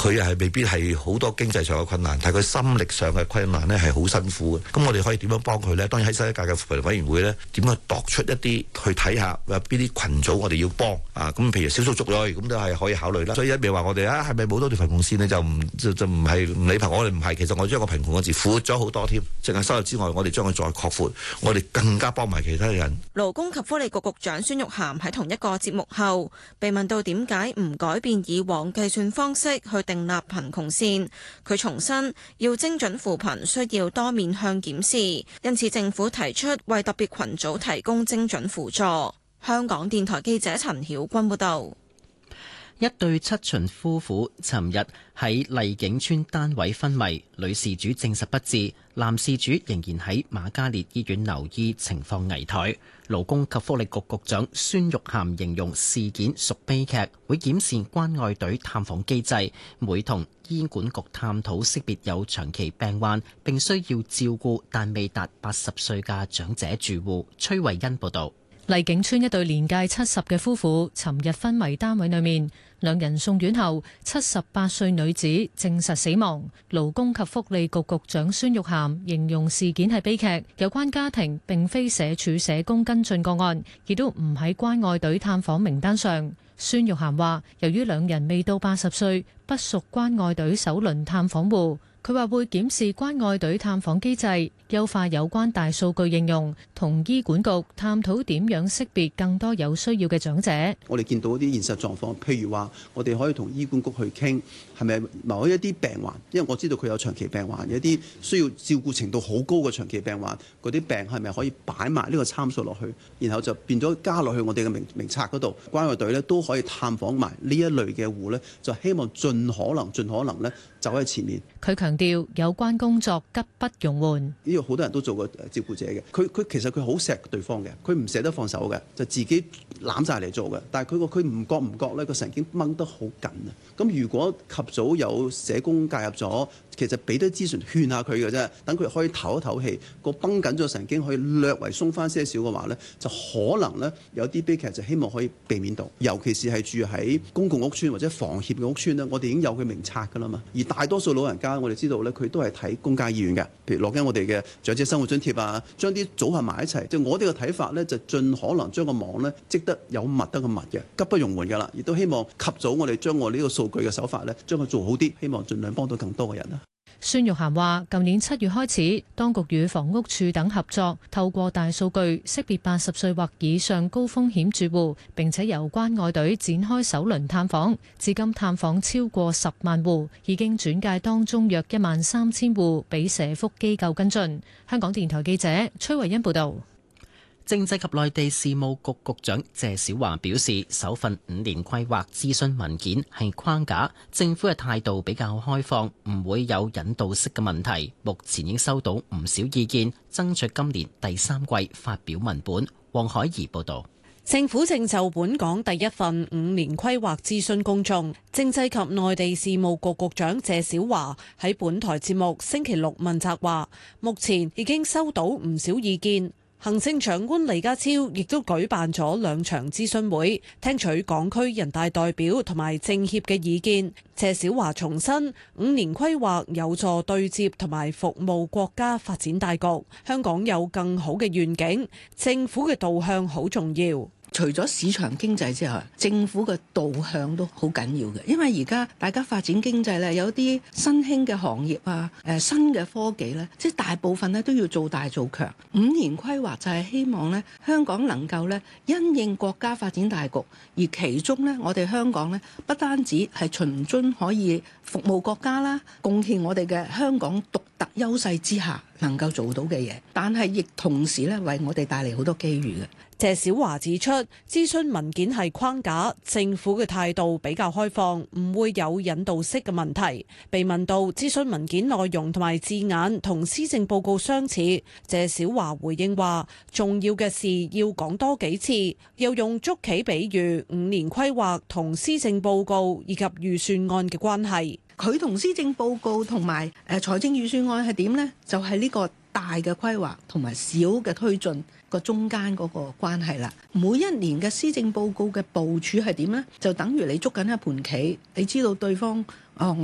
佢係未必係好多經濟上嘅困難，但係佢心力上嘅困難呢係好辛苦嘅。咁我哋可以點樣幫佢呢？當然喺新一屆嘅扶貧委員會呢，點樣度出一啲去睇下邊啲群組我哋要幫啊？咁譬如少數族裔咁都係可以考慮啦。所以一味話我哋係咪冇多條貧窮線呢？就唔係唔理貧，我哋唔係。其實我將個貧窮個字闊咗好多添，淨係收入之外，我哋將佢再擴闊，我哋更加幫埋其他人。 勞工及福利局局長孫玉菡喺同一個節目後，被問到點解唔改變以往計算方式去訂立貧窮線，佢重申要精準扶貧需要多面向檢視，因此政府提出為特別群組提供精準輔助。香港電台記者陳曉君報道。 一對七旬夫婦尋日喺麗景邨單位昏迷，女事主證實不治，男事主仍然喺瑪嘉烈醫院留醫，情況危殆。勞工及福利局局長孫玉菡形容事件屬悲劇，會檢視關愛隊探訪機制，會同醫管局探討識別有長期病患並需要照顧但未達80歲嘅長者住戶。崔慧欣報導。 麗景邨一對年屆70嘅夫婦尋日昏迷單位裏面，兩人送院後，78歲女子證實死亡。勞工及福利局局長孫玉菡形容事件係悲劇，有關家庭並非社署社工跟進個案，亦都唔喺關愛隊探訪名單上。孫玉菡話，由於兩人未到80歲，不屬關愛隊首輪探訪戶。佢話會檢視關愛隊探訪機制，優化有關大數據應用，同醫管局探討點樣識別更多有需要嘅長者。 我哋見到啲現實狀況，譬如話，我哋可以同醫管局去傾，係咪某一啲病患，因為我知道佢有長期病患，有啲需要照顧程度好高嘅長期病患，嗰啲病係咪可以擺埋呢個參數落去，然後就變咗加落去我哋嘅名冊嗰度，關愛隊咧都可以探訪埋呢一類嘅戶咧，就希望盡可能咧走喺前面。 佢強調有關工作急不容緩。 呢個好多人都做過照顧者嘅，佢其實佢好錫對方嘅，佢唔捨得放手嘅，就自己攬晒嚟做嘅。但係佢唔覺咧，個神經掹得好緊啊！咁如果及早有社工介入咗，其實俾啲資訊勸下佢嘅啫，等佢可以唞一唞氣，個繃緊咗神經可以略為鬆翻些少嘅話咧，就可能咧有啲悲劇就希望可以避免到。尤其是係住喺公共屋邨或者房協嘅屋邨咧，我哋已經有佢名冊㗎啦嘛。而大多數老人家我哋知道咧，佢都係睇公家醫院嘅，譬如攞緊我哋嘅長者生活津貼啊，將啲組合埋一齊。即係我哋嘅睇法咧，就盡可能將個網咧積得有密得個密嘅，急不容緩㗎啦。亦都希望及早我哋將我呢個數據嘅手法咧，將佢做好啲，希望盡量幫到更多嘅人啦。 孫玉菡話：舊年7月開始，當局與房屋署等合作，透過大數據識別80歲或以上高風險住戶，並且由關愛隊展開首輪探訪，至今探訪超過10萬戶，已經轉介當中約13000戶俾社福機構跟進。香港電台記者崔慧欣報道。 政制及內地事務局局長謝小華表示，首份5年規劃諮詢文件係框架，政府嘅態度比較開放，唔會有引導式嘅問題。目前已經收到唔少意見，爭取今年第3季發表文本。黃海怡報導。 政府正就本港第一份5年規劃諮詢公眾，政制及內地事務局局長謝小華喺本台節目星期6問責話，目前已經收到唔少意見。行政長官李家超亦都舉辦咗2場諮詢會，聽取港區人大代表同埋政協嘅意見。謝小華重申，5年規劃有助對接同埋服務國家發展大局，香港有更好嘅願景，政府嘅導向好重要。 除咗市場經濟之外，政府嘅導向都好緊要嘅，因為而家大家發展經濟咧，有啲新興嘅行業啊，新嘅科技咧，即係大部分咧都要做大做強。5年規劃就係希望咧，香港能夠咧因應國家發展大局，而其中咧我哋香港咧不單止係循遵可以服務國家啦，貢獻我哋嘅香港獨特優勢之下能夠做到嘅嘢，但係亦同時咧為我哋帶嚟好多機遇嘅。 謝小華指出，諮詢文件係框架，政府嘅態度比較開放，唔會有引導式嘅問題。被問到諮詢文件內容同埋字眼同施政報告相似，謝小華回應話，重要嘅事要講多幾次，又用捉棋比喻5年規劃同施政報告以及預算案嘅關係。 佢同施政報告同埋財政預算案係點呢？就係呢個大嘅規劃同埋小嘅推進個中間嗰個關係啦。每一年嘅施政報告嘅部署係點呢？就等於你捉緊一盤棋，你知道對方